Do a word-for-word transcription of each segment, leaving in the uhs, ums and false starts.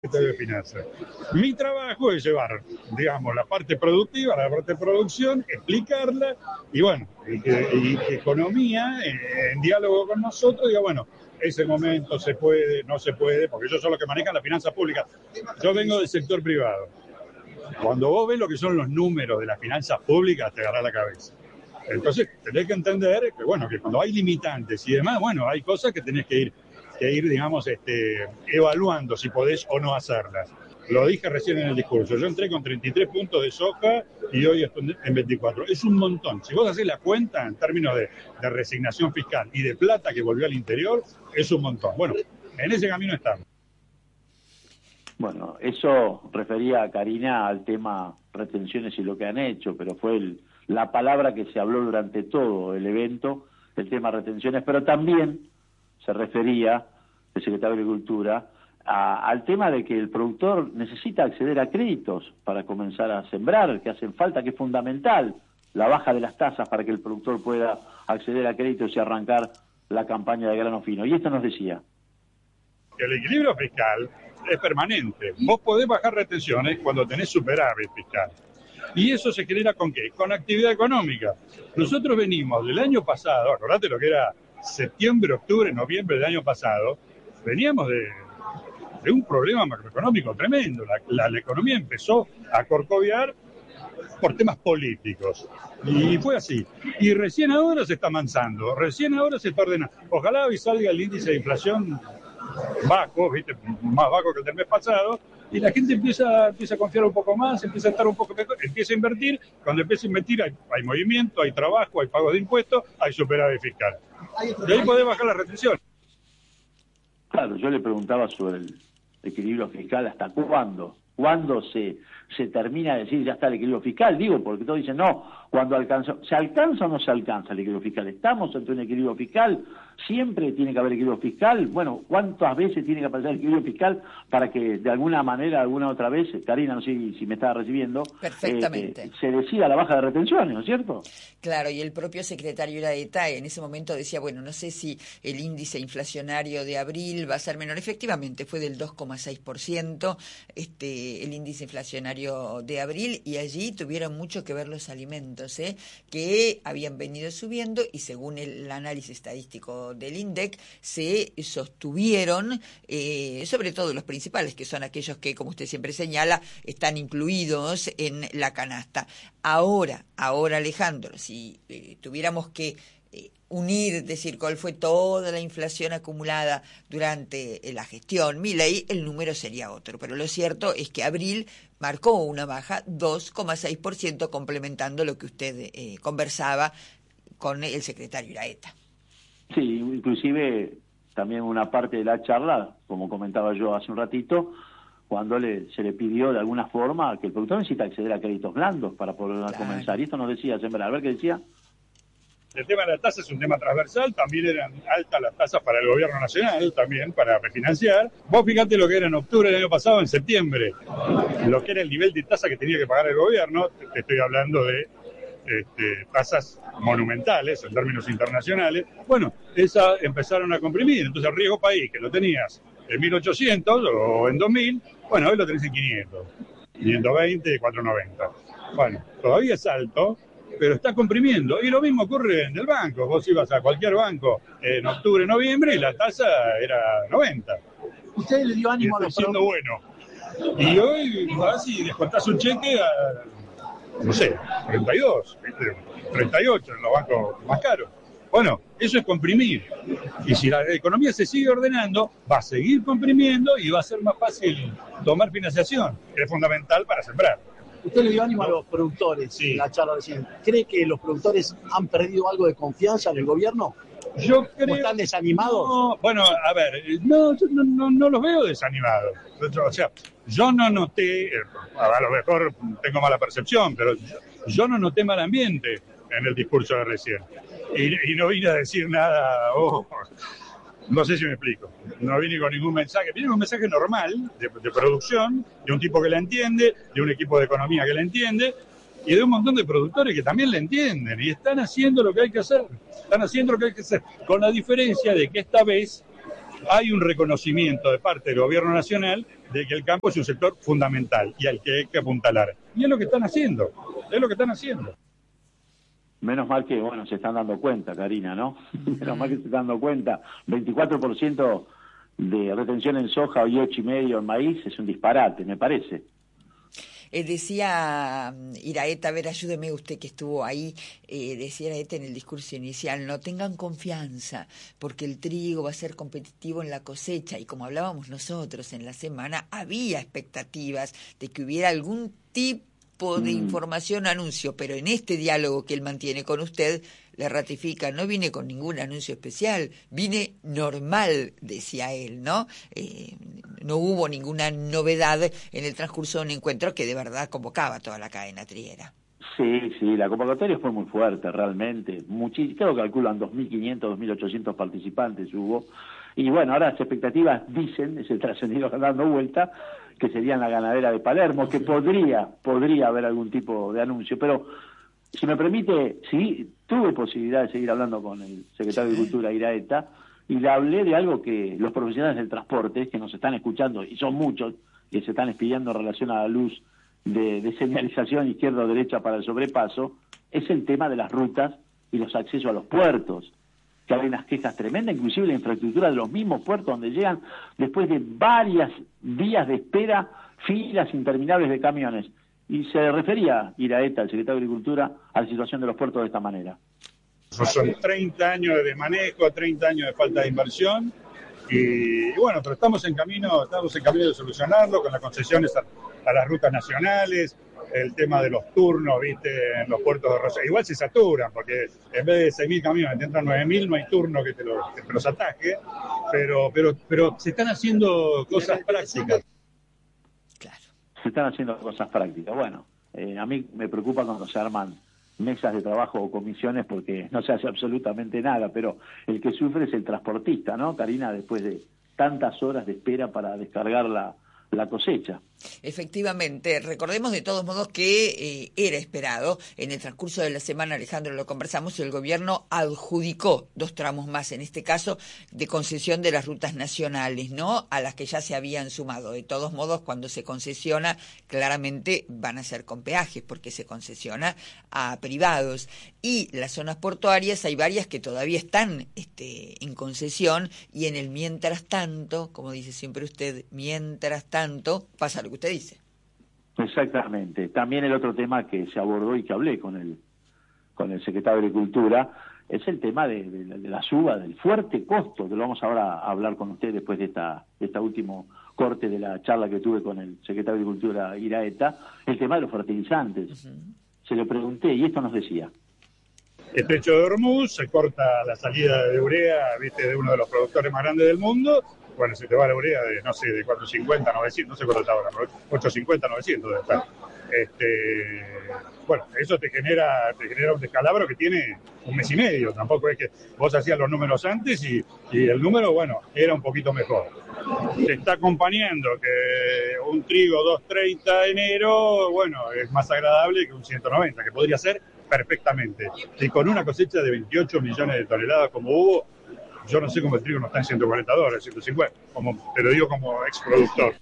de finanzas. Mi trabajo es llevar, digamos, la parte productiva, la parte de producción, explicarla y bueno, y que, y que economía, en, en diálogo con nosotros, diga, bueno, ese momento se puede, no se puede, porque ellos son los que manejan las finanzas públicas. Yo vengo del sector privado. Cuando vos ves lo que son los números de las finanzas públicas, te agarrás la cabeza. Entonces, tenés que entender que, bueno, que cuando hay limitantes y demás, bueno, hay cosas que tenés que ir que ir, digamos, este, evaluando si podés o no hacerlas. Lo dije recién en el discurso. Yo entré con treinta y tres puntos de soja y hoy estoy en veinticuatro. Es un montón. Si vos hacés la cuenta en términos de, de resignación fiscal y de plata que volvió al interior, es un montón. Bueno, en ese camino estamos. Bueno, eso refería a Karina al tema retenciones y lo que han hecho, pero fue el, la palabra que se habló durante todo el evento, el tema retenciones, pero también se refería el secretario de Agricultura a, al tema de que el productor necesita acceder a créditos para comenzar a sembrar, que hacen falta, que es fundamental la baja de las tasas para que el productor pueda acceder a créditos y arrancar la campaña de grano fino. Y esto nos decía. El equilibrio fiscal es permanente. Vos podés bajar retenciones cuando tenés superávit fiscal. ¿Y eso se genera con qué? Con actividad económica. Nosotros venimos del año pasado, acordate lo que era septiembre, octubre, noviembre del año pasado, veníamos de, de un problema macroeconómico tremendo. La, la, la economía empezó a corcovear por temas políticos. Y fue así. Y recién ahora se está amansando, recién ahora se está ordenando. Ojalá hoy salga el índice de inflación bajo, ¿viste? Más bajo que el del mes pasado, y la gente empieza, empieza a confiar un poco más, empieza a estar un poco mejor, empieza a invertir. Cuando empieza a invertir hay, hay movimiento, hay trabajo, hay pagos de impuestos, hay superávit fiscal. Y ahí podés bajar la retención. Claro, yo le preguntaba sobre el equilibrio fiscal, ¿hasta cuándo? ¿Cuándo se, se termina de decir ya está el equilibrio fiscal? Digo, porque todos dicen, no, cuando alcanza, ¿se alcanza o no se alcanza el equilibrio fiscal? ¿Estamos ante un equilibrio fiscal? ¿Siempre tiene que haber equilibrio fiscal? Bueno, ¿cuántas veces tiene que aparecer el equilibrio fiscal para que de alguna manera, alguna otra vez, Karina, no sé si, si me estaba recibiendo, perfectamente, eh, se decida la baja de retenciones, ¿no es cierto? Claro, y el propio secretario Iraeta en ese momento decía, bueno, no sé si el índice inflacionario de abril va a ser menor. Efectivamente, fue del dos coma seis por ciento este, el índice inflacionario de abril, y allí tuvieron mucho que ver los alimentos, ¿eh? que habían venido subiendo, y según el análisis estadístico del INDEC, se sostuvieron, eh, sobre todo los principales, que son aquellos que, como usted siempre señala, están incluidos en la canasta. Ahora, ahora Alejandro, si eh, tuviéramos que eh, unir, decir cuál fue toda la inflación acumulada durante eh, la gestión Milei, el número sería otro. Pero lo cierto es que abril marcó una baja dos coma seis por ciento, complementando lo que usted eh, conversaba con el secretario Iraeta. Sí, inclusive también una parte de la charla, como comentaba yo hace un ratito, cuando le, se le pidió de alguna forma que el productor necesita acceder a créditos blandos para poder claro. comenzar. Y esto nos decía Sembrar. A ver qué decía. El tema de la tasa es un tema transversal, también eran altas las tasas para el gobierno nacional, también para refinanciar. Vos fíjate lo que era en octubre del año pasado, en septiembre, lo que era el nivel de tasa que tenía que pagar el gobierno. Te estoy hablando de este, tasas monumentales en términos internacionales. Bueno, esas empezaron a comprimir, entonces el riesgo país, que lo tenías en mil ochocientos o en dos mil, bueno, hoy lo tenés en quinientos, quinientos veinte, cuatrocientos noventa. Bueno, todavía es alto, pero está comprimiendo. Y lo mismo ocurre en el banco. Vos ibas a cualquier banco en octubre, noviembre, y la tasa era noventa. ¿Usted le dio ánimo y a los siendo bueno. Y hoy vas y descontás un cheque a, no sé, treinta y dos, ¿viste? treinta y ocho en los bancos más caros. Bueno, eso es comprimir. Y si la economía se sigue ordenando, va a seguir comprimiendo y va a ser más fácil tomar financiación, que es fundamental para sembrar. Usted le dio ánimo a los productores sí. en la charla recién. ¿Cree que los productores han perdido algo de confianza en el gobierno? Yo creo... ¿Están desanimados? No, bueno, a ver, no, yo no, no, no los veo desanimados. O sea, yo no noté, a lo mejor tengo mala percepción, pero yo, yo no noté mal ambiente en el discurso de recién. Y, y no vine a decir nada, oh, no sé si me explico. No vine con ningún mensaje, vine con un mensaje normal de, de producción, de un tipo que la entiende, de un equipo de economía que la entiende, y de un montón de productores que también la entienden y están haciendo lo que hay que hacer, están haciendo lo que hay que hacer, con la diferencia de que esta vez hay un reconocimiento de parte del gobierno nacional de que el campo es un sector fundamental y al que hay que apuntalar. Y es lo que están haciendo, es lo que están haciendo. Menos mal que, bueno, se están dando cuenta, Karina, ¿no? Menos mal que se están dando cuenta. veinticuatro por ciento de retención en soja y ocho y medio en maíz es un disparate, me parece. Eh, decía Iraeta, a ver, ayúdeme usted que estuvo ahí, eh, decía Iraeta en el discurso inicial, no tengan confianza, porque el trigo va a ser competitivo en la cosecha, y como hablábamos nosotros en la semana, había expectativas de que hubiera algún tipo de información, anuncio, pero en este diálogo que él mantiene con usted, le ratifica, no vine con ningún anuncio especial, vine normal, decía él, ¿no? Eh, no hubo ninguna novedad en el transcurso de un encuentro que de verdad convocaba a toda la cadena triera. Sí, sí, la convocatoria fue muy fuerte, realmente. Muchis, creo que calculan dos mil quinientos, dos mil ochocientos participantes hubo. Y bueno, ahora las expectativas dicen, es el trascendido dando vuelta, que serían la ganadera de Palermo, que podría, podría haber algún tipo de anuncio. Pero, si me permite, sí, tuve posibilidad de seguir hablando con el secretario de Agricultura, Iraeta, y le hablé de algo que los profesionales del transporte, que nos están escuchando, y son muchos, que se están expidiendo en relación a la luz de, de señalización izquierda o derecha para el sobrepaso, es el tema de las rutas y los accesos a los puertos, que hay unas quejas tremendas, inclusive la infraestructura de los mismos puertos donde llegan después de varias días de espera, filas interminables de camiones. Y se refería Iraeta, el secretario de Agricultura, a la situación de los puertos de esta manera. Son treinta años de desmanejo, treinta años de falta de inversión, y, y bueno, pero estamos en camino, estamos en camino de solucionarlo con las concesiones a, a las rutas nacionales, el tema de los turnos, viste, en los puertos de Rosario. Igual se saturan, porque en vez de seis mil camiones te entran nueve mil, no hay turno que te, lo, que te los ataje, pero, pero, pero se están haciendo cosas prácticas. Claro. Se están haciendo cosas prácticas. Bueno, eh, a mí me preocupa cuando se arman mesas de trabajo o comisiones porque no se hace absolutamente nada, pero el que sufre es el transportista, ¿no, Karina? Después de tantas horas de espera para descargar la, la cosecha. Efectivamente, recordemos de todos modos que eh, era esperado, en el transcurso de la semana, Alejandro, lo conversamos, el gobierno adjudicó dos tramos más, en este caso de concesión de las rutas nacionales, ¿no? A las que ya se habían sumado. De todos modos, cuando se concesiona, claramente van a ser con peajes, porque se concesiona a privados. Y las zonas portuarias, hay varias que todavía están este, en concesión, y en el mientras tanto, como dice siempre usted, mientras tanto, pasa lo que usted dice. Exactamente. También el otro tema que se abordó y que hablé con el con el secretario de Agricultura es el tema de, de, de la suba, del fuerte costo, que lo vamos ahora a hablar con usted después de esta de este último corte de la charla que tuve con el secretario de Agricultura, Iraeta, el tema de los fertilizantes. Uh-huh. Se lo pregunté y esto nos decía. Estrecho de Hormuz, se corta la salida de urea, viste, de uno de los productores más grandes del mundo. Bueno, se te va la urea de, no sé, de cuatrocientos cincuenta, novecientos, no sé cuánto está ahora, ochocientos cincuenta, novecientos debe estar. Este, bueno, eso te genera, te genera un descalabro que tiene un mes y medio. Tampoco es que vos hacías los números antes y, y el número, bueno, era un poquito mejor. Se está acompañando que un trigo dos treinta de enero, bueno, es más agradable que un ciento noventa, que podría ser perfectamente. Y con una cosecha de veintiocho millones de toneladas como hubo, yo no sé cómo el trigo no está en ciento cuarenta dólares, ciento cincuenta, como, te lo digo como exproductor.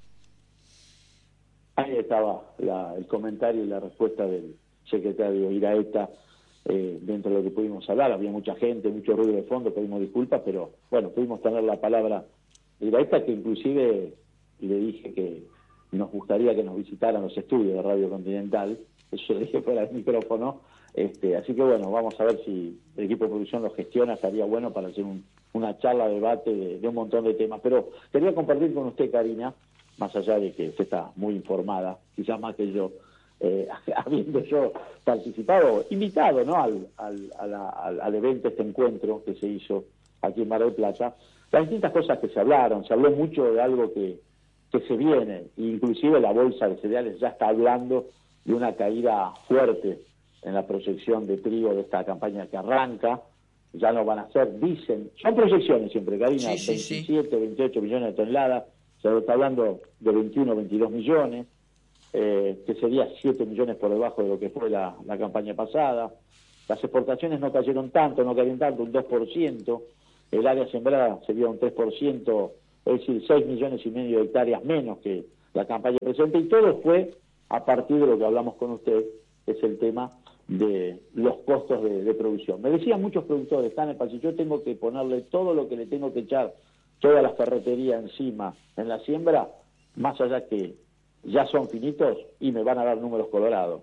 Ahí estaba la, el comentario y la respuesta del secretario Iraeta eh, dentro de lo que pudimos hablar. Había mucha gente, mucho ruido de fondo, pedimos disculpas, pero bueno, pudimos tener la palabra de Iraeta, que inclusive le dije que nos gustaría que nos visitaran los estudios de Radio Continental, eso lo dije fuera del micrófono. Este, así que bueno, vamos a ver si el equipo de producción lo gestiona, estaría bueno para hacer un, una charla, debate de, de un montón de temas. Pero quería compartir con usted, Karina, más allá de que usted está muy informada, quizás más que yo, eh, habiendo yo participado, invitado, ¿no?, al, al, a la, al, al evento, este encuentro que se hizo aquí en Mar del Plata, las distintas cosas que se hablaron. Se habló mucho de algo que, que se viene, inclusive la bolsa de cereales ya está hablando de una caída fuerte en la proyección de trigo de esta campaña que arranca. Ya no van a ser, dicen, son proyecciones siempre, Karina, sí, sí, veintisiete, sí. veintiocho millones de toneladas, se está hablando de veintiuno, veintidós millones, eh, que sería siete millones por debajo de lo que fue la, la campaña pasada. Las exportaciones no cayeron tanto, no cayeron tanto, un dos por ciento, el área sembrada sería un tres por ciento, es decir, seis millones y medio de hectáreas menos que la campaña presente, y todo fue a partir de lo que hablamos con usted, es el tema de los costos de, de producción. Me decían muchos productores, Canepa, si yo tengo que ponerle todo lo que le tengo que echar, toda la ferretería encima en la siembra, más allá que ya son finitos y me van a dar números colorados.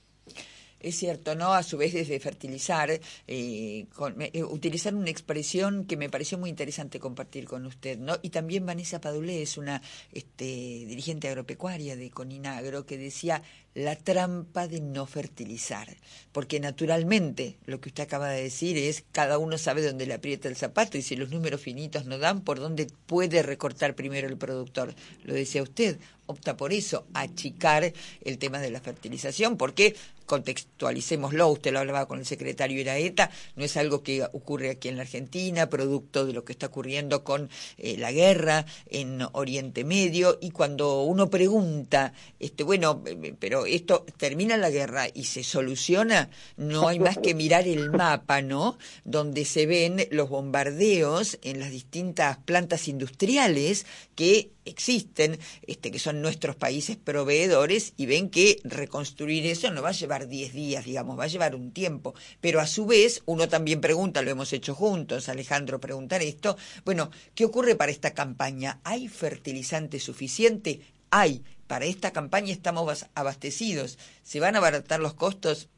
Es cierto, ¿no? A su vez, desde fertilizar, eh, con, eh, utilizar una expresión que me pareció muy interesante compartir con usted, ¿no? Y también Vanessa Padulé es una este, dirigente agropecuaria de Coninagro que decía la trampa de no fertilizar, porque naturalmente lo que usted acaba de decir es cada uno sabe dónde le aprieta el zapato y si los números finitos no dan, por dónde puede recortar primero el productor. Lo decía usted, opta por eso, achicar el tema de la fertilización, porque contextualicémoslo, usted lo hablaba con el secretario Iraeta, no es algo que ocurre aquí en la Argentina, producto de lo que está ocurriendo con eh, la guerra en Oriente Medio, y cuando uno pregunta, este bueno, pero esto termina la guerra y se soluciona, no hay más que mirar el mapa, ¿no? Donde se ven los bombardeos en las distintas plantas industriales que existen, este, que son nuestros países proveedores, y ven que reconstruir eso no va a llevar diez días, digamos, va a llevar un tiempo. Pero a su vez, uno también pregunta, lo hemos hecho juntos, Alejandro preguntar esto, bueno, ¿qué ocurre para esta campaña? ¿Hay fertilizante suficiente? Hay. Para esta campaña estamos abastecidos. ¿Se van a abaratar los costos?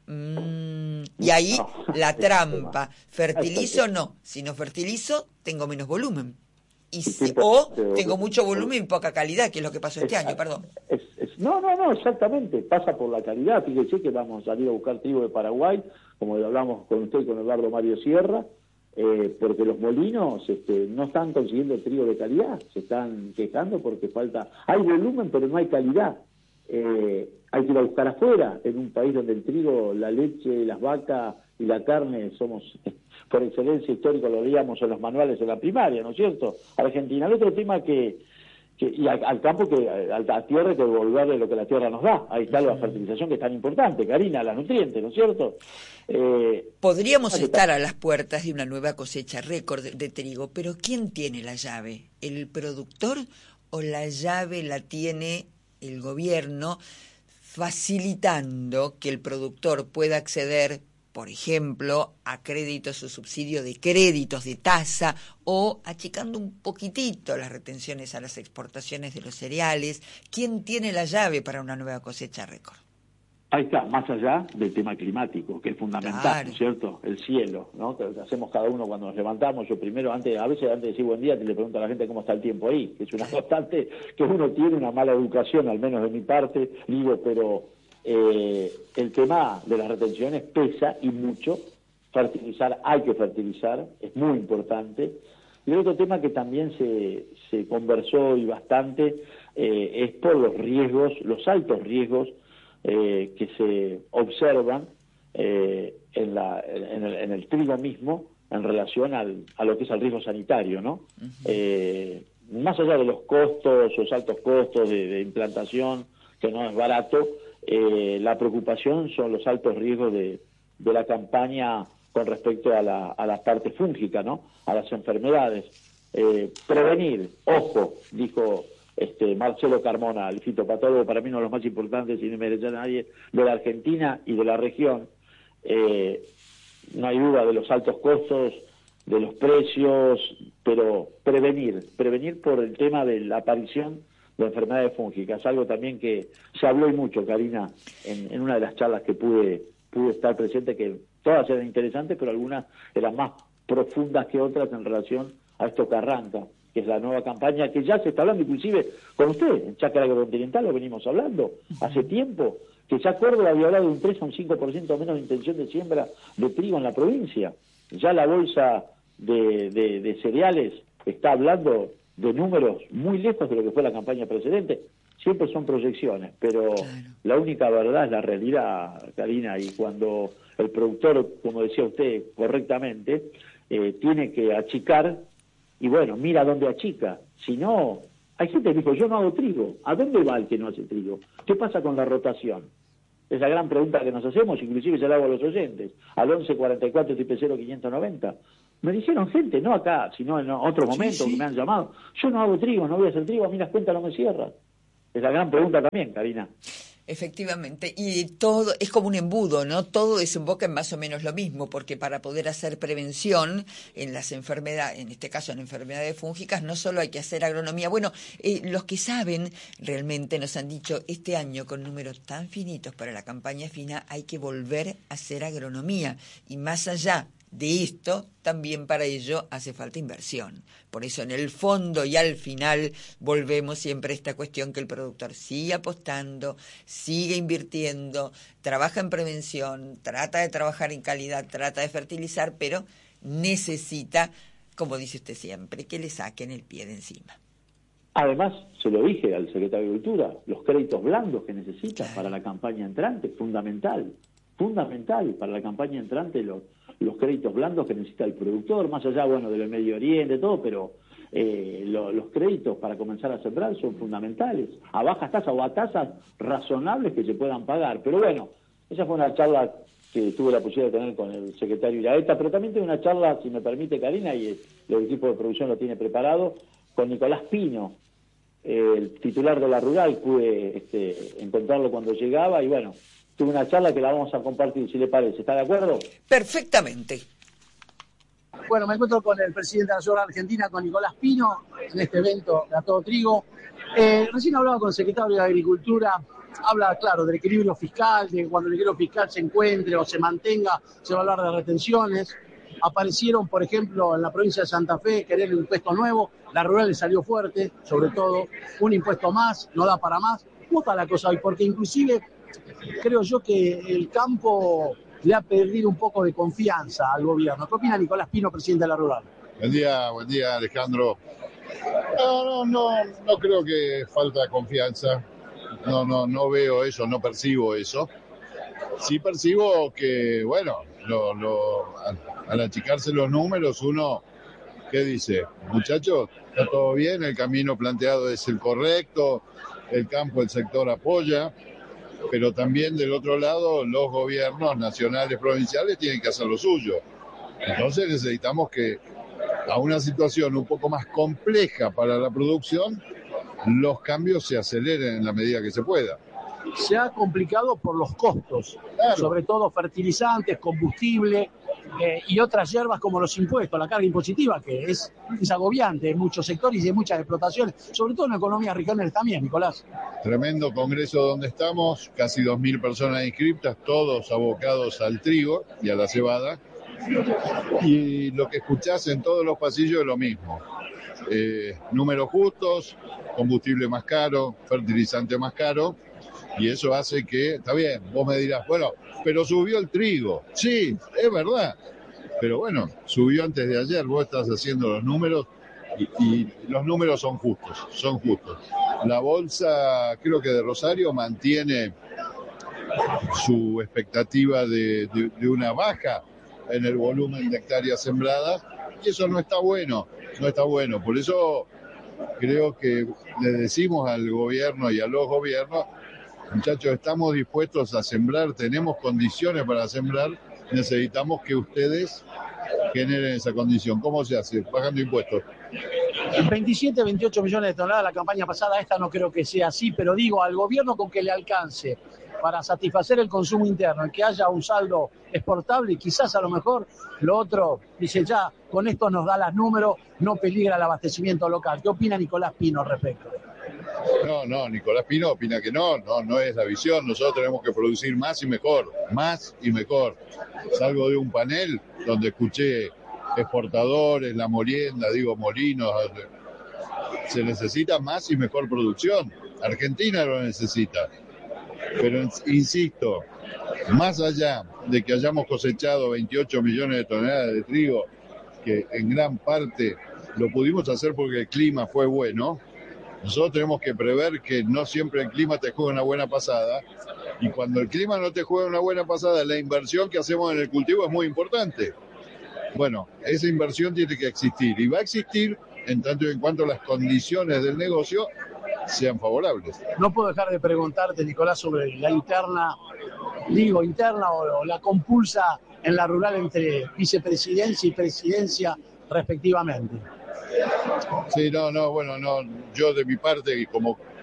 Mm, y ahí la trampa. ¿Fertilizo o no? Si no fertilizo, tengo menos volumen. Y si, o tengo mucho volumen y poca calidad, que es lo que pasó este año, perdón. Es, es, no, no, no, exactamente, pasa por la calidad. Fíjese que vamos a salir a buscar trigo de Paraguay, como lo hablamos con usted y con Eduardo Mario Sierra, eh, porque los molinos este, no están consiguiendo trigo de calidad, se están quejando porque falta, hay volumen pero no hay calidad. Eh, hay que ir a buscar afuera, en un país donde el trigo, la leche, las vacas y la carne somos... por excelencia histórica, lo veíamos en los manuales de la primaria, ¿no es cierto? Argentina. El otro tema que, que y al, al campo, que a la tierra, que devolverle lo que la tierra nos da. Ahí está la fertilización, que es tan importante, Karina, las nutrientes, ¿no es cierto? Eh, Podríamos estar a las puertas de una nueva cosecha récord de, de trigo, pero ¿quién tiene la llave? ¿El productor o la llave la tiene el gobierno, facilitando que el productor pueda acceder, por ejemplo, a créditos o subsidio de créditos de tasa, o achicando un poquitito las retenciones a las exportaciones de los cereales? ¿Quién tiene la llave para una nueva cosecha récord? Ahí está, más allá del tema climático, que es fundamental, claro, ¿no es cierto? El cielo, ¿no? Que hacemos cada uno cuando nos levantamos. Yo primero, antes, a veces antes de decir buen día, te le pregunto a la gente cómo está el tiempo ahí, que es una constante que uno tiene una mala educación, al menos de mi parte, digo, pero eh, el tema de las retenciones pesa y mucho. Fertilizar, hay que fertilizar, es muy importante. Y el otro tema que también se, se conversó y bastante eh, es por los riesgos, los altos riesgos Eh, que se observan eh, en, la, en, el, en el trigo mismo en relación al, a lo que es el riesgo sanitario, ¿no? Uh-huh. eh, más allá de los costos, los altos costos de, de implantación, que no es barato, eh, la preocupación son los altos riesgos de, de la campaña con respecto a la, a la parte fúngica, ¿no? A las enfermedades. Eh, prevenir, ojo, dijo Este, Marcelo Carmona, el fitopatólogo, para mí uno de los más importantes, sin merecer a nadie, de la Argentina y de la región. Eh, no hay duda de los altos costos, de los precios, pero prevenir, prevenir por el tema de la aparición de enfermedades fúngicas, algo también que se habló y mucho, Karina, en, en una de las charlas que pude, pude estar presente, que todas eran interesantes, pero algunas eran más profundas que otras en relación a esto que arranca, que es la nueva campaña, que ya se está hablando inclusive con usted, en Chácara Agrocontinental lo venimos hablando hace tiempo, que ya Córdoba había hablado de un tres a un cinco por ciento menos de intención de siembra de trigo en la provincia. Ya la bolsa de, de, de cereales está hablando de números muy lejos de lo que fue la campaña precedente. Siempre son proyecciones, pero claro, la única verdad es la realidad, Karina, y cuando el productor, como decía usted correctamente, eh, tiene que achicar. Y bueno, mira dónde achica. Si no, hay gente que dijo, yo no hago trigo. ¿A dónde va el que no hace trigo? ¿Qué pasa con la rotación? Es la gran pregunta que nos hacemos, inclusive se la hago a los oyentes. Al once cuarenta y cuatro triple cero quinientos noventa. Me dijeron gente, no acá, sino en otro momento, sí, sí, que me han llamado. Yo no hago trigo, no voy a hacer trigo, a mí las cuentas no me cierran. Es la gran pregunta también, Karina. Efectivamente, y todo es como un embudo, ¿no? Todo desemboca en más o menos lo mismo, porque para poder hacer prevención en las enfermedades, en este caso en enfermedades fúngicas, no solo hay que hacer agronomía. Bueno, eh, los que saben realmente nos han dicho, este año con números tan finitos para la campaña fina hay que volver a hacer agronomía, y más allá de esto, también para ello hace falta inversión. Por eso en el fondo y al final volvemos siempre a esta cuestión que el productor sigue apostando, sigue invirtiendo, trabaja en prevención, trata de trabajar en calidad, trata de fertilizar, pero necesita, como dice usted siempre, que le saquen el pie de encima. Además, se lo dije al secretario de Agricultura, los créditos blandos que necesita Claro. para la campaña entrante, fundamental, fundamental para la campaña entrante los, los créditos blandos que necesita el productor, más allá, bueno, del Medio Oriente, todo, pero eh, lo, los créditos para comenzar a sembrar son fundamentales, a bajas tasas o a tasas razonables que se puedan pagar. Pero bueno, esa fue una charla que tuve la posibilidad de tener con el secretario Iraeta, pero también tengo una charla, si me permite, Karina, y el, el equipo de producción lo tiene preparado, con Nicolás Pino, el titular de la Rural. Pude este, encontrarlo cuando llegaba y bueno, tuve una charla que la vamos a compartir, si le parece. ¿Está de acuerdo? Perfectamente. Bueno, me encuentro con el presidente de la Nacional Argentina, con Nicolás Pino, en este evento de A Todo Trigo. Eh, recién hablaba con el secretario de Agricultura, habla, claro, del equilibrio fiscal, de cuando el equilibrio fiscal se encuentre o se mantenga, se va a hablar de retenciones. Aparecieron, por ejemplo, en la provincia de Santa Fe, querer un impuesto nuevo, la Rural le salió fuerte, sobre todo, un impuesto más, no da para más. ¿Cómo está la cosa hoy? Porque inclusive creo yo que el campo le ha perdido un poco de confianza al gobierno. ¿Qué opina Nicolás Pino, presidente de la Rural? Buen día, buen día, Alejandro. No, no, no, no creo que falta confianza. No, no, no veo eso, no percibo eso. Sí percibo que, bueno, lo, lo, al, al achicarse los números, uno, ¿qué dice? Muchachos, está todo bien, el camino planteado es el correcto, el campo, el sector apoya, pero también del otro lado los gobiernos nacionales, provinciales tienen que hacer lo suyo. Entonces necesitamos que a una situación un poco más compleja para la producción, los cambios se aceleren en la medida que se pueda. Se ha complicado por los costos, Claro. sobre todo fertilizantes, combustible eh, y otras hierbas como los impuestos, la carga impositiva, que es, es agobiante en muchos sectores y en muchas explotaciones, sobre todo en economías regionales también, Nicolás. Tremendo congreso donde estamos, casi dos mil personas inscriptas, todos abocados al trigo y a la cebada. Y lo que escuchás en todos los pasillos es lo mismo. Eh, números justos, combustible más caro, fertilizante más caro, y eso hace que, está bien, vos me dirás, bueno, pero subió el trigo. Sí, es verdad, pero bueno, subió antes de ayer, vos estás haciendo los números y, y los números son justos, son justos. La bolsa, creo que de Rosario, mantiene su expectativa de, de, de una baja en el volumen de hectáreas sembradas, y eso no está bueno, no está bueno. Por eso creo que le decimos al gobierno y a los gobiernos, muchachos, estamos dispuestos a sembrar, tenemos condiciones para sembrar, necesitamos que ustedes generen esa condición. ¿Cómo se hace? Bajando impuestos. veintisiete, veintiocho millones de toneladas la campaña pasada, esta no creo que sea así, pero digo, al gobierno con que le alcance para satisfacer el consumo interno y que haya un saldo exportable, y quizás a lo mejor lo otro, dice ya, con esto nos da los números, no peligra el abastecimiento local. ¿Qué opina Nicolás Pino al respecto? No, no, Nicolás Pino opina que no, no, no es la visión. Nosotros tenemos que producir más y mejor, más y mejor. Salgo de un panel donde escuché exportadores, la molienda, digo, molinos. Se necesita más y mejor producción. Argentina lo necesita. Pero insisto, más allá de que hayamos cosechado veintiocho millones de toneladas de trigo, que en gran parte lo pudimos hacer porque el clima fue bueno, nosotros tenemos que prever que no siempre el clima te juega una buena pasada, y cuando el clima no te juega una buena pasada, la inversión que hacemos en el cultivo es muy importante. Bueno, esa inversión tiene que existir, y va a existir en tanto y en cuanto las condiciones del negocio sean favorables. No puedo dejar de preguntarte, Nicolás, sobre la interna, digo, interna o, o la compulsa en la Rural entre vicepresidencia y presidencia respectivamente. Sí, no, no, bueno, no, yo de mi parte, como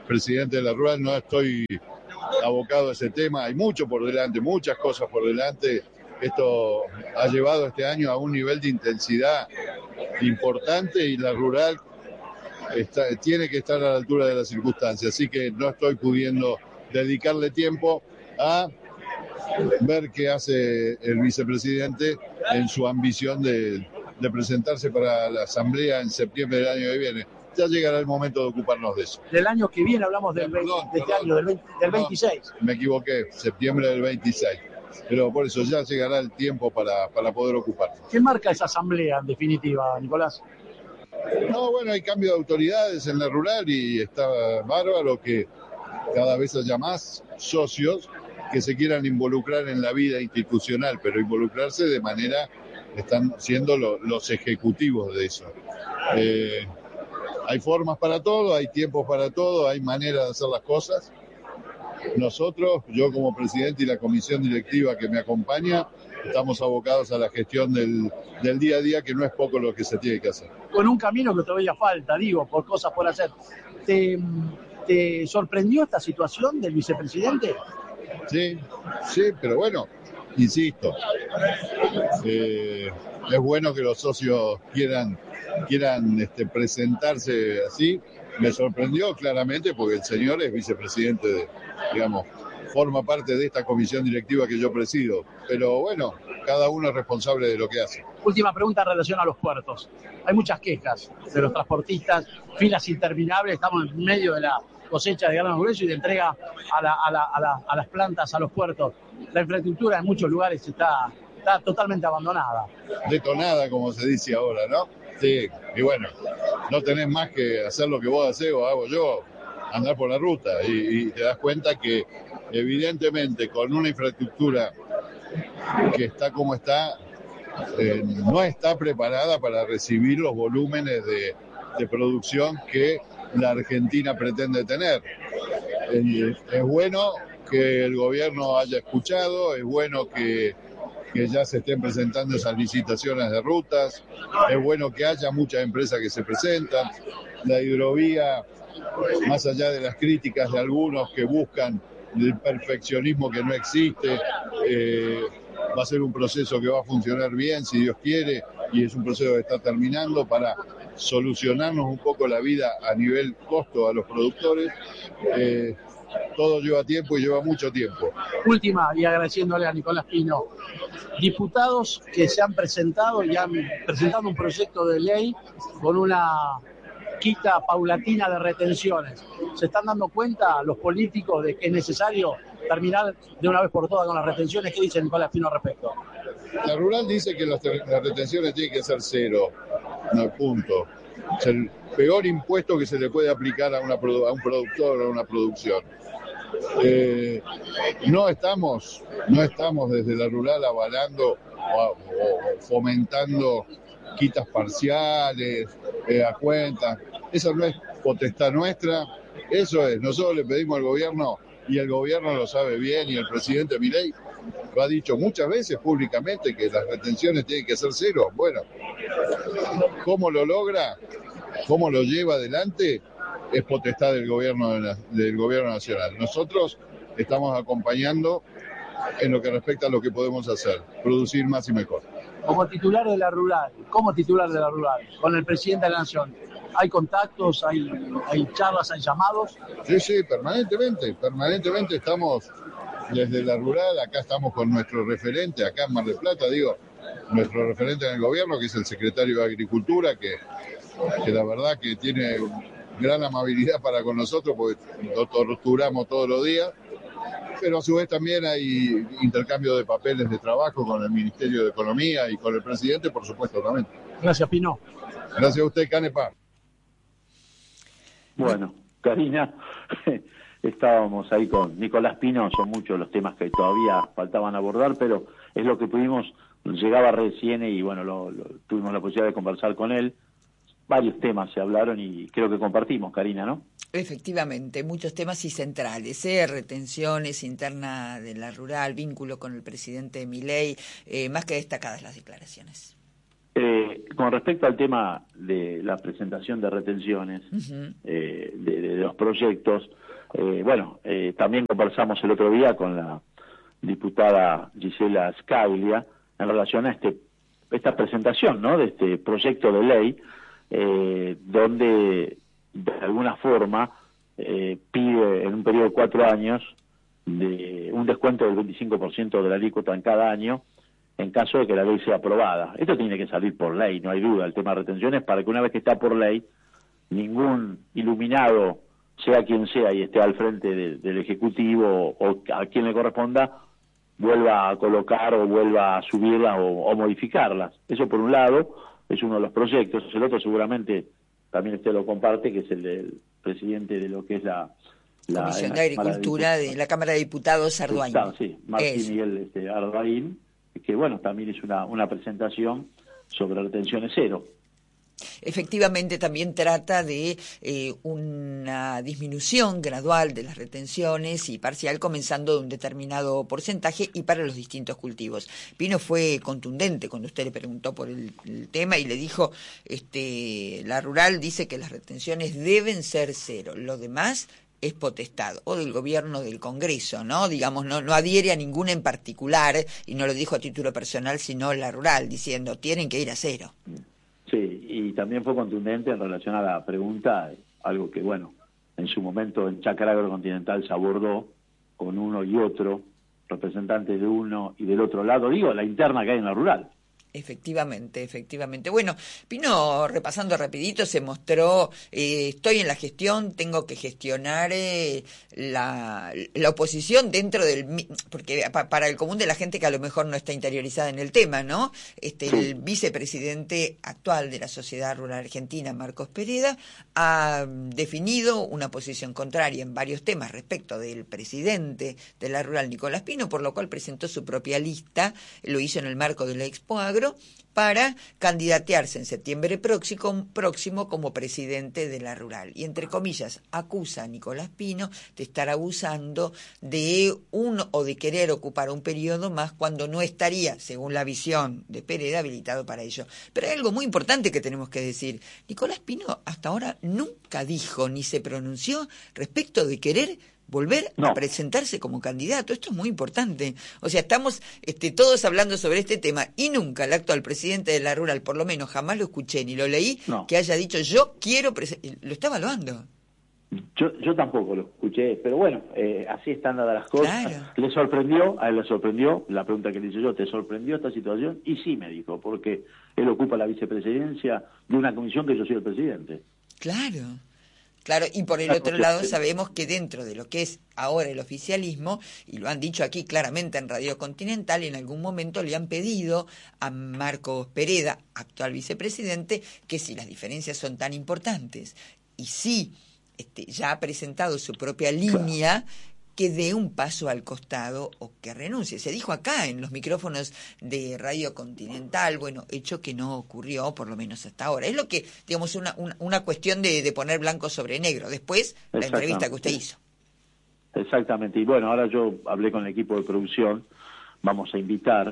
presidente de la Rural, no estoy abocado a ese tema. Hay mucho por delante, muchas cosas por delante. Esto ha llevado este año a un nivel de intensidad importante y la Rural está, tiene que estar a la altura de las circunstancias. Así que no estoy pudiendo dedicarle tiempo a ver qué hace el vicepresidente en su ambición de, de presentarse para la Asamblea en septiembre del año que viene. Ya llegará el momento de ocuparnos de eso. Del año que viene hablamos del veinte, perdón, de este perdón, año, del, veinte, del veintiséis. No, me equivoqué, septiembre del veintiséis. Pero por eso ya llegará el tiempo para, para poder ocuparnos. ¿Qué marca esa Asamblea en definitiva, Nicolás? No, bueno, hay cambio de autoridades en la Rural y está bárbaro que cada vez haya más socios que se quieran involucrar en la vida institucional, pero involucrarse de manera, están siendo lo, los ejecutivos de eso. Eh, hay formas para todo, hay tiempos para todo, hay maneras de hacer las cosas. Nosotros, yo como presidente y la comisión directiva que me acompaña, estamos abocados a la gestión del, del día a día, que no es poco lo que se tiene que hacer. Con un camino que todavía falta, digo, por cosas por hacer. ¿Te, te sorprendió esta situación del vicepresidente? Sí, sí, pero bueno, insisto, eh, es bueno que los socios quieran, quieran este, presentarse así. Me sorprendió claramente porque el señor es vicepresidente, de, digamos, forma parte de esta comisión directiva que yo presido. Pero bueno, cada uno es responsable de lo que hace. Última pregunta en relación a los puertos. Hay muchas quejas de los transportistas, filas interminables, estamos en medio de la cosecha de grano grueso y de entrega a, la, a, la, a, la, a las plantas, a los puertos. La infraestructura en muchos lugares está, está totalmente abandonada. Detonada, como se dice ahora, ¿no? Sí, y bueno, no tenés más que hacer lo que vos hacés o hago yo, andar por la ruta y, y te das cuenta que evidentemente con una infraestructura que está como está, eh, no está preparada para recibir los volúmenes de, de producción que la Argentina pretende tener. Eh, es bueno que el gobierno haya escuchado, es bueno que que ya se estén presentando esas licitaciones de rutas, es bueno que haya muchas empresas que se presentan, la hidrovía, más allá de las críticas de algunos que buscan el perfeccionismo que no existe, eh, va a ser un proceso que va a funcionar bien, si Dios quiere, y es un proceso que está terminando para solucionarnos un poco la vida a nivel costo a los productores. Eh, todo lleva tiempo y lleva mucho tiempo. Última, y agradeciéndole a Nicolás Pino, diputados que se han presentado y han presentado un proyecto de ley con una quita paulatina de retenciones. ¿Se están dando cuenta los políticos de que es necesario terminar de una vez por todas con las retenciones? ¿Qué dice Nicolás Pino al respecto? La Rural dice que las, las retenciones tienen que ser cero, no, punto. Es el peor impuesto que se le puede aplicar a, una, a un productor o a una producción. Eh, no estamos, no estamos desde la Rural avalando o, o fomentando quitas parciales, eh, a cuentas. Esa no es potestad nuestra, eso es, nosotros le pedimos al gobierno, y el gobierno lo sabe bien, y el presidente Milei lo ha dicho muchas veces públicamente, que las retenciones tienen que ser cero. Bueno, ¿cómo lo logra? ¿Cómo lo lleva adelante? Es potestad del gobierno, del gobierno nacional. Nosotros estamos acompañando en lo que respecta a lo que podemos hacer, producir más y mejor. Como titular de la Rural, como titular de la Rural, con el presidente de la Nación, ¿hay contactos, hay, hay charlas, hay llamados? Sí, sí, permanentemente, permanentemente estamos desde la Rural, acá estamos con nuestro referente, acá en Mar del Plata, digo, nuestro referente en el gobierno, que es el secretario de Agricultura, que, que la verdad que tiene gran amabilidad para con nosotros, porque lo torturamos todos los días, pero a su vez también hay intercambio de papeles de trabajo con el Ministerio de Economía y con el presidente, por supuesto, también. Gracias, Pino. Gracias a usted, Canepa. Bueno, Karina, estábamos ahí con Nicolás Pino, son muchos los temas que todavía faltaban abordar, pero es lo que pudimos, llegaba recién y bueno, lo, lo, tuvimos la posibilidad de conversar con él. Varios temas se hablaron y creo que compartimos, Karina, ¿no? Efectivamente, muchos temas y centrales, ¿eh? Retenciones, interna de la Rural, vínculo con el presidente Milei, eh, más que destacadas las declaraciones. Eh, con respecto al tema de la presentación de retenciones, uh-huh. eh, de, de los proyectos, eh, bueno, eh, también conversamos el otro día con la diputada Gisela Scaglia en relación a este esta presentación, ¿no?, de este proyecto de ley, eh, donde de alguna forma eh, pide en un periodo de cuatro años de un descuento del veinticinco por ciento de la alícuota en cada año en caso de que la ley sea aprobada. Esto tiene que salir por ley, no hay duda, el tema de retenciones, para que una vez que está por ley, ningún iluminado, sea quien sea, y esté al frente de, del Ejecutivo o a quien le corresponda, vuelva a colocar o vuelva a subirlas o, o modificarlas. Eso por un lado, es uno de los proyectos. El otro seguramente también usted lo comparte, que es el del presidente de lo que es la... la Comisión de Agricultura de, de la Cámara de Diputados, Ardoaín. Sí, Martín es. Miguel este, Ardoaín, que bueno, también es una, una presentación sobre retenciones cero. Efectivamente, también trata de eh, una disminución gradual de las retenciones y parcial, comenzando de un determinado porcentaje y para los distintos cultivos. Pino fue contundente cuando usted le preguntó por el, el tema y le dijo, este, la rural dice que las retenciones deben ser cero, lo demás es potestad o del gobierno, del Congreso, ¿no? Digamos, no, no adhiere a ninguna en particular, y no lo dijo a título personal, sino la rural, diciendo, tienen que ir a cero. Sí, y también fue contundente en relación a la pregunta, algo que, bueno, en su momento en Chácara Agrocontinental se abordó con uno y otro, representantes de uno y del otro lado, digo, la interna que hay en la rural. Efectivamente, efectivamente. Bueno, Pino, repasando rapidito, se mostró, eh, estoy en la gestión, tengo que gestionar eh, la, la oposición dentro del... Porque pa, para el común de la gente que a lo mejor no está interiorizada en el tema, ¿no? Este, el vicepresidente actual de la Sociedad Rural Argentina, Marcos Pereda, ha definido una posición contraria en varios temas respecto del presidente de la rural, Nicolás Pino, por lo cual presentó su propia lista, lo hizo en el marco de la Expo Agro, para candidatearse en septiembre próximo, próximo como presidente de la rural. Y entre comillas, acusa a Nicolás Pino de estar abusando de un o de querer ocupar un periodo más cuando no estaría, según la visión de Pereda, habilitado para ello. Pero hay algo muy importante que tenemos que decir. Nicolás Pino hasta ahora nunca dijo ni se pronunció respecto de querer volver no. a presentarse como candidato. Esto es muy importante. O sea, estamos este, todos hablando sobre este tema y nunca el actual presidente de la rural, por lo menos jamás lo escuché ni lo leí, no. que haya dicho yo quiero presen-". Lo está evaluando. Yo yo tampoco lo escuché, pero bueno, eh, así están dadas las cosas. Claro. Le sorprendió, a él le sorprendió, la pregunta que le hice yo, ¿te sorprendió esta situación? Y sí, me dijo, porque él ocupa la vicepresidencia de una comisión que yo soy el presidente. Claro. Claro, y por el otro lado sabemos que dentro de lo que es ahora el oficialismo, y lo han dicho aquí claramente en Radio Continental, en algún momento le han pedido a Marcos Pereda, actual vicepresidente, que si las diferencias son tan importantes y si este, ya ha presentado su propia línea, que dé un paso al costado o que renuncie. Se dijo acá en los micrófonos de Radio Continental, bueno, hecho que no ocurrió, por lo menos hasta ahora. Es lo que, digamos, una, una, una cuestión de, de poner blanco sobre negro. Después, la entrevista que usted hizo. Exactamente. Y bueno, ahora yo hablé con el equipo de producción, vamos a invitar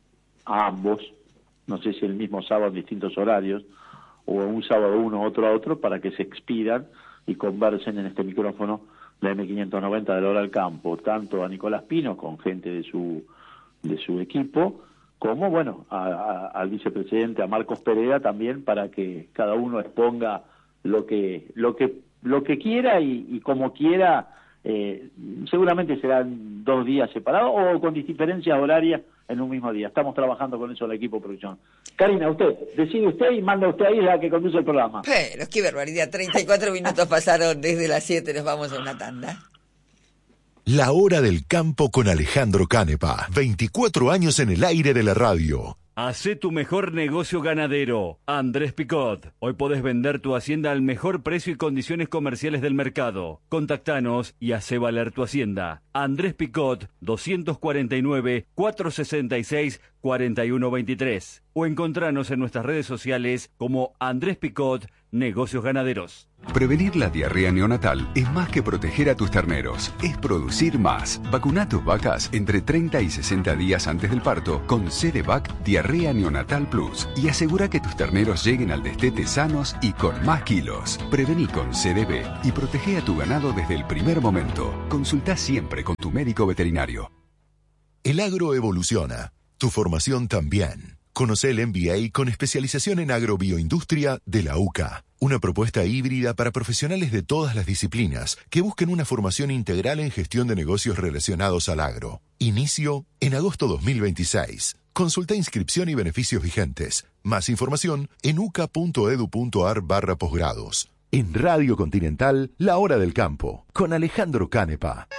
a ambos, no sé si el mismo sábado en distintos horarios, o un sábado uno, otro a otro, para que se expidan y conversen en este micrófono la eme quinientos noventa de la hora del campo, tanto a Nicolás Pino con gente de su de su equipo, como bueno a, a, al vicepresidente, a Marcos Pereda también, para que cada uno exponga lo que lo que lo que quiera y, y como quiera. Eh, seguramente serán dos días separados o con diferencias horarias en un mismo día. Estamos trabajando con eso el equipo de producción. Karina, usted, decide usted y manda usted ahí, la que conduce el programa. Pero qué barbaridad, treinta y cuatro minutos pasaron desde las siete, nos vamos a una tanda. La Hora del Campo con Alejandro Canepa, veinticuatro años en el aire de la radio. Hacé tu mejor negocio ganadero. Andrés Picot. Hoy podés vender tu hacienda al mejor precio y condiciones comerciales del mercado. Contactanos y hacé valer tu hacienda. Andrés Picot, doscientos cuarenta y nueve, cuatrocientos sesenta y seis, cuarenta y uno veintitrés. O encontranos en nuestras redes sociales como Andrés Picot, Negocios Ganaderos. Prevenir la diarrea neonatal es más que proteger a tus terneros, es producir más. Vacuna tus vacas entre treinta y sesenta días antes del parto con Cedevac Diarrea Neonatal Plus y asegura que tus terneros lleguen al destete sanos y con más kilos. Prevení con C D B y protege a tu ganado desde el primer momento. Consulta siempre con tu médico veterinario. El agro evoluciona, tu formación también. Conoce el M B A con especialización en agrobioindustria de la U C A. Una propuesta híbrida para profesionales de todas las disciplinas que busquen una formación integral en gestión de negocios relacionados al agro. Inicio en agosto dos mil veintiséis. Consulta inscripción y beneficios vigentes. Más información en uca.edu.ar barra posgrados. En Radio Continental, La Hora del Campo, con Alejandro Canepa.